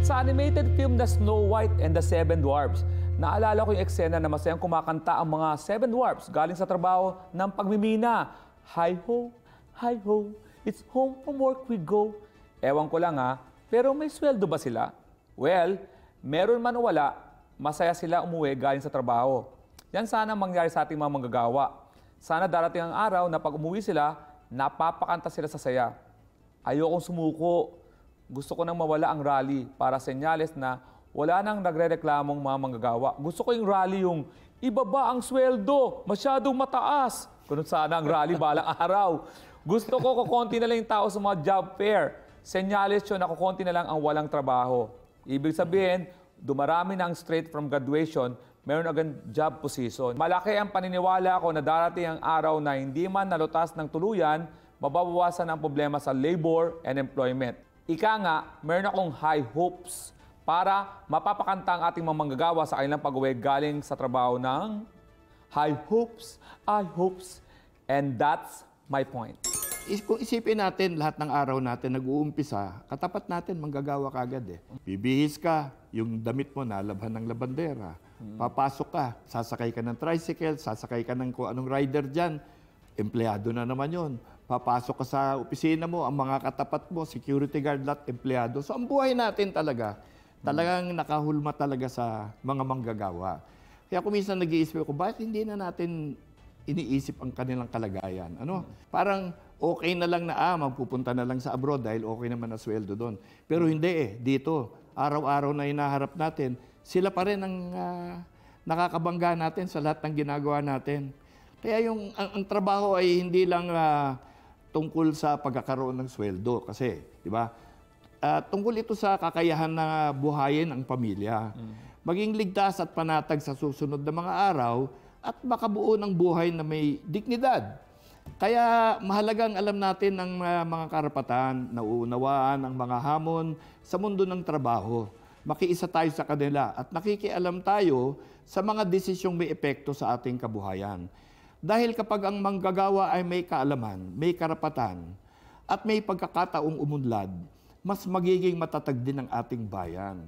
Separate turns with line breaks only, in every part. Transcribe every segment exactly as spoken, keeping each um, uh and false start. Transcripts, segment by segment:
Sa animated film na Snow White and the Seven Dwarfs, naalala ko yung eksena na masayang kumakanta ang mga Seven Dwarfs galing sa trabaho ng pagmimina. Hi-ho, hi-ho, it's home from work we go. Ewan ko lang ha, pero may sweldo ba sila? Well, meron man o wala, masaya sila umuwi galing sa trabaho. Yan sana mangyari sa ating mga manggagawa. Sana darating ang araw na pag umuwi sila, napapakanta sila sa saya. Ayokong sumuko. Gusto ko nang mawala ang rally para senyales na wala nang nagre-reklamong mga manggagawa. Gusto ko yung rally yung ibaba ang sweldo, masyadong mataas. Kunot sana ang rally balang araw. Gusto ko kukonti na lang yung tao sa mga job fair. Senyales yun na kukonti na lang ang walang trabaho. Ibig sabihin, dumarami na ang straight from graduation, meron agad job position. Malaki ang paniniwala ko na darating ang araw na hindi man nalutas ng tuluyan, mababawasan ang problema sa labor and employment. Ika nga, meron akong high hopes para mapapakanta ang ating mga manggagawa sa kanilang pag-uwi galing sa trabaho ng high hopes, high hopes, and that's my point.
Is, kung isipin natin, lahat ng araw natin nag-uumpisa, katapat natin manggagawa kagad eh. Bibihis ka, yung damit mo nalabhan ng labandera. Hmm. Papasok ka, sasakay ka ng tricycle, sasakay ka ng kung anong rider dyan, empleyado na naman yon. Papasok ka sa opisina mo, ang mga katapat mo, security guard, lahat empleyado. So ang buhay natin talaga, talagang nakahulma talaga sa mga manggagawa. Kaya kung minsan nag-iisip ko, bakit hindi na natin iniisip ang kanilang kalagayan? Ano? Parang okay na lang na, ah, magpupunta na lang sa abroad dahil okay naman na sweldo doon. Pero hindi eh, dito, araw-araw na hinaharap natin, sila pa rin ang uh, nakakabangga natin sa lahat ng ginagawa natin. Kaya yung ang, ang trabaho ay hindi lang uh, tungkol sa pagkakaroon ng sweldo. Kasi, di ba, uh, tungkol ito sa kakayahan na buhayin ang pamilya. Mm. Maging ligtas at panatag sa susunod na mga araw at makabuo ng buhay na may dignidad. Kaya mahalagang alam natin ang uh, mga karapatan, nauunawaan ang mga hamon sa mundo ng trabaho. Makiisa tayo sa kanila at nakikialam tayo sa mga desisyong may epekto sa ating kabuhayan. Dahil kapag ang manggagawa ay may kaalaman, may karapatan, at may pagkakataong umunlad, mas magiging matatag din ang ating bayan.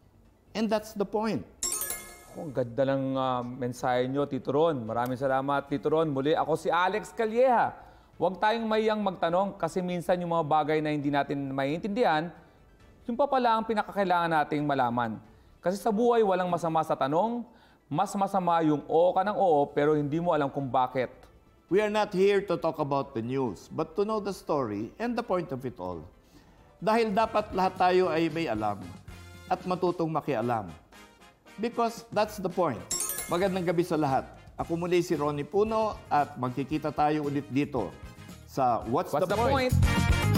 And that's the point.
Oh, ang ganda ng uh, mensahe nyo, Tito Ron. Maraming salamat, Tito Ron. Muli, ako si Alex Calleja. Huwag tayong mayang magtanong kasi minsan yung mga bagay na hindi natin maiintindihan, yung pa pala ang pinakakailangan nating malaman. Kasi sa buhay, walang masama sa tanong, mas masama yung oo ka ng oo pero hindi mo alam kung bakit.
We are not here to talk about the news, but to know the story and the point of it all. Dahil dapat lahat tayo ay may alam at matutong makialam. Because that's the point. Magandang gabi sa lahat. Ako muli si Ronnie Puno at magkikita tayo ulit dito sa What's,
What's
the,
the
Point?
Point?